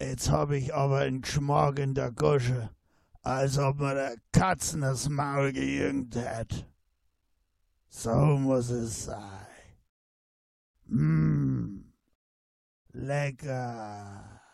Jetzt hab ich aber einen Geschmack in der Gusche, als ob mir der Katzen das Maul gejüngt hätt. So muss es sein. Lecker.